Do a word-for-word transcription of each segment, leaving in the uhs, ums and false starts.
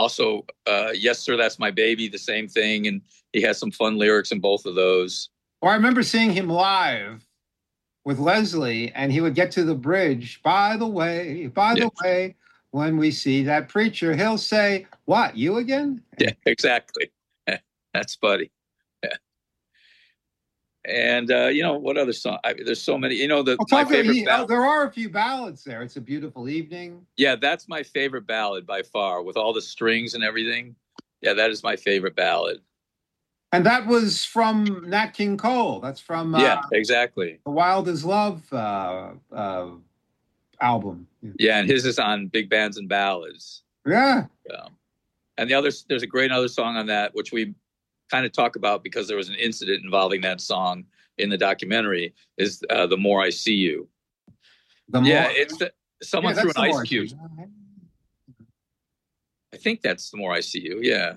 also, uh, Yes, Sir, That's My Baby, the same thing. And he has some fun lyrics in both of those. Well, I remember seeing him live with Leslie, and he would get to the bridge. By the way, by yeah. the way, when we see that preacher, he'll say, what, you again? Yeah, exactly. That's Buddy. Yeah. And, uh, you know, what other song? I mean, there's so many. You know, the well, my favorite he, ballad. Oh, there are a few ballads there. It's a Beautiful Evening. Yeah, that's my favorite ballad by far, with all the strings and everything. Yeah, that is my favorite ballad. And that was from Nat King Cole. That's from uh, yeah, exactly. the Wild Is Love uh, uh, album. Yeah. yeah, and his is on Big Bands and Ballads. Yeah. yeah. And the other, there's a great other song on that, which we kind of talk about because there was an incident involving that song in the documentary, is uh, The More I See You. The yeah, more, it's the, someone yeah, threw an ice cube. I think that's The More I See You, yeah.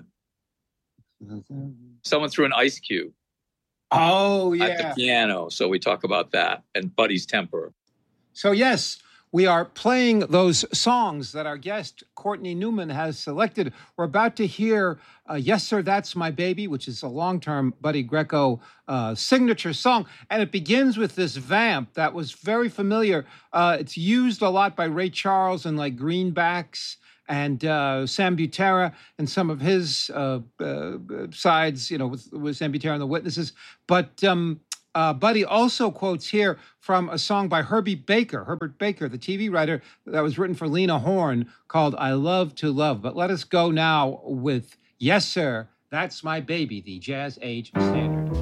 Someone threw an ice cube. Oh, yeah. At the piano. So we talk about that and Buddy's temper. So, yes, we are playing those songs that our guest, Courtney Newman, has selected. We're about to hear uh, Yes, Sir, That's My Baby, which is a long-term Buddy Greco uh, signature song. And it begins with this vamp that was very familiar. Uh, it's used a lot by Ray Charles and like Greenbacks and uh, Sam Butera and some of his uh, uh, sides, you know, with, with Sam Butera and the Witnesses. But um, uh, Buddy also quotes here from a song by Herbie Baker, Herbert Baker, the T V writer, that was written for Lena Horne, called I Love to Love. But let us go now with Yes, Sir, That's My Baby, the Jazz Age Standard.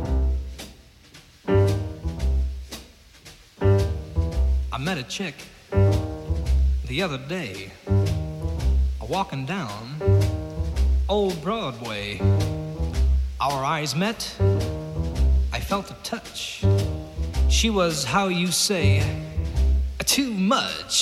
I met a chick the other day, walking down Old Broadway. Our eyes met, I felt a touch. She was, how you say, too much.